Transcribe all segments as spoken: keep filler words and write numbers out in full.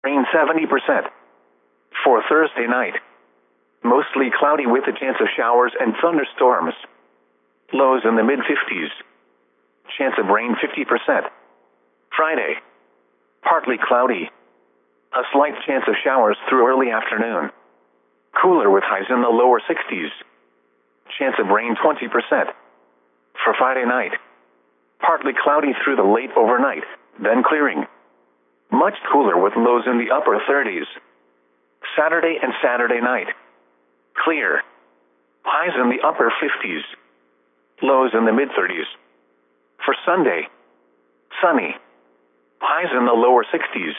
Rain seventy percent. For Thursday night, mostly cloudy with a chance of showers and thunderstorms. Lows in the mid fifties. Chance of rain fifty percent. Friday, partly cloudy. A slight chance of showers through early afternoon. Cooler with highs in the lower sixties. Chance of rain twenty percent. For Friday night, partly cloudy through the late overnight, then clearing. Much cooler with lows in the upper thirties. Saturday and Saturday night, clear. Highs in the upper fifties. Lows in the mid thirties. For Sunday, sunny. Highs in the lower sixties.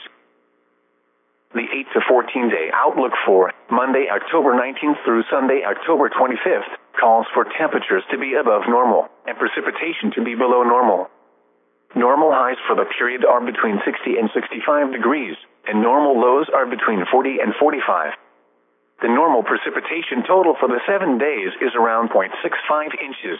The eight to fourteen day outlook for Monday, October nineteenth through Sunday, October twenty-fifth, calls for temperatures to be above normal and precipitation to be below normal. Normal highs for the period are between sixty and sixty-five degrees, and normal lows are between forty and forty-five. The normal precipitation total for the seven days is around zero point six five inches.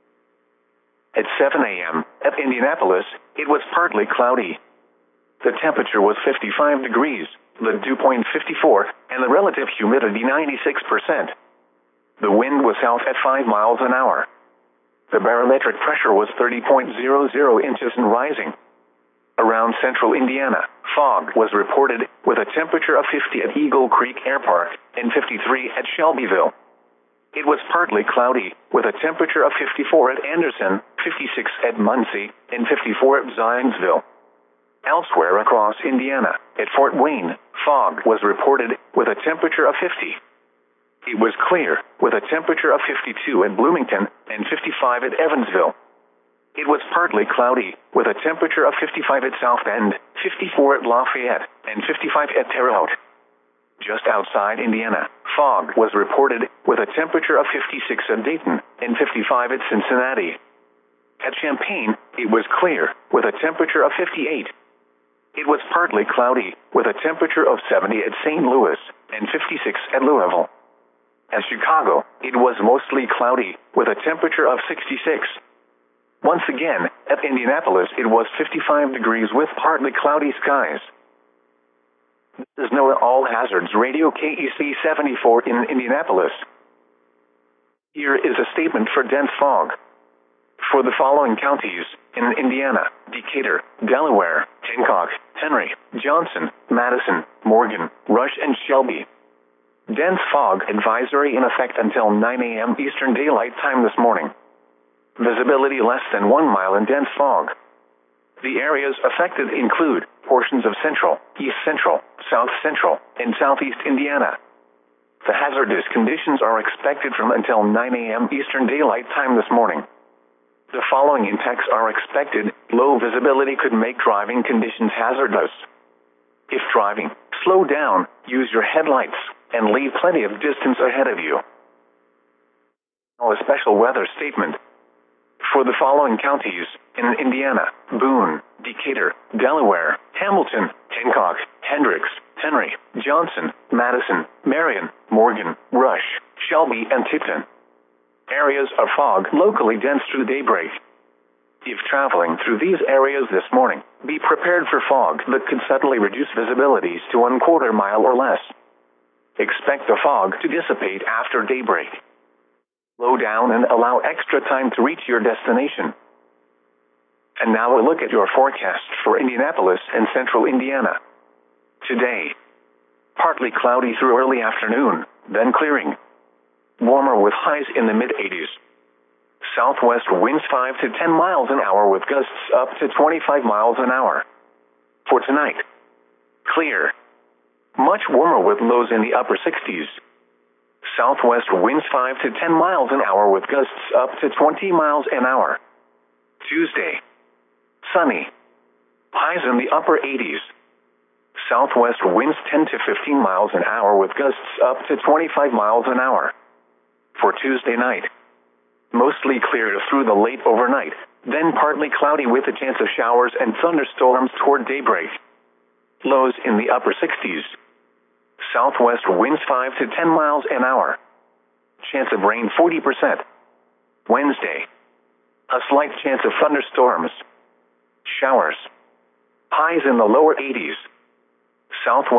At seven a m at Indianapolis, it was partly cloudy. The temperature was fifty-five degrees, the dew point fifty-four, and the relative humidity ninety-six percent. The wind was south at five miles an hour. The barometric pressure was thirty point zero zero inches and rising. Around central Indiana, fog was reported, with a temperature of fifty at Eagle Creek Air Park and fifty-three at Shelbyville. It was partly cloudy, with a temperature of fifty-four at Anderson, fifty-six at Muncie, and fifty-four at Zionsville. Elsewhere across Indiana, at Fort Wayne, fog was reported, with a temperature of fifty. It was clear, with a temperature of fifty-two at Bloomington and fifty-five at Evansville. It was partly cloudy, with a temperature of fifty-five at South Bend, fifty-four at Lafayette, and fifty-five at Terre Haute. Just outside Indiana, fog was reported, with a temperature of fifty-six at Dayton and fifty-five at Cincinnati. At Champaign, it was clear, with a temperature of fifty-eight. It was partly cloudy, with a temperature of seventy at Saint Louis and fifty-six at Louisville. At Chicago, it was mostly cloudy, with a temperature of sixty-six. Once again, at Indianapolis, it was fifty-five degrees with partly cloudy skies. This is NOAA All Hazards Radio K E C seventy-four in Indianapolis. Here is a statement for dense fog. For the following counties, in Indiana, Decatur, Delaware, Hancock, Henry, Johnson, Madison, Morgan, Rush, and Shelby. Dense fog advisory in effect until nine a m Eastern Daylight Time this morning. Visibility less than one mile in dense fog. The areas affected include portions of central, east central, south central, and southeast Indiana. The hazardous conditions are expected from until nine a m Eastern Daylight Time this morning. The following impacts are expected. Low visibility could make driving conditions hazardous. If driving, slow down, use your headlights, and leave plenty of distance ahead of you. A special weather statement. For the following counties, in Indiana, Boone, Decatur, Delaware, Hamilton, Hancock, Hendricks, Henry, Johnson, Madison, Marion, Morgan, Rush, Shelby, and Tipton. Areas of fog locally dense through daybreak. If traveling through these areas this morning, be prepared for fog that could suddenly reduce visibilities to one quarter mile or less. Expect the fog to dissipate after daybreak. Slow down and allow extra time to reach your destination. And now a look at your forecast for Indianapolis and central Indiana. Today, partly cloudy through early afternoon, then clearing. Warmer with highs in the mid eighties. Southwest winds five to ten miles an hour with gusts up to twenty-five miles an hour. For tonight, clear. Much warmer with lows in the upper sixties. Southwest winds five to ten miles an hour with gusts up to twenty miles an hour. Tuesday, sunny. Highs in the upper eighties. Southwest winds ten to fifteen miles an hour with gusts up to twenty-five miles an hour. For Tuesday night, mostly clear through the late overnight, then partly cloudy with a chance of showers and thunderstorms toward daybreak. Lows in the upper sixties. Southwest winds five to ten miles an hour. Chance of rain forty percent. Wednesday, a slight chance of thunderstorms. Showers. Highs in the lower eighties. Southwest